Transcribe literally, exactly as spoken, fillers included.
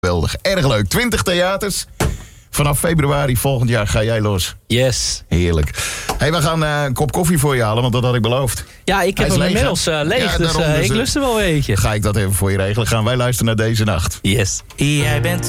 Geweldig, erg leuk. twintig theaters. Vanaf februari volgend jaar ga jij los. Yes. Heerlijk. Hey, we gaan uh, een kop koffie voor je halen, want dat had ik beloofd. Ja, ik heb hem inmiddels uh, leeg, ja, dus, uh, dus ik lust er wel een beetje. Ga ik dat even voor je regelen. Gaan wij luisteren naar Deze Nacht. Yes. Jij bent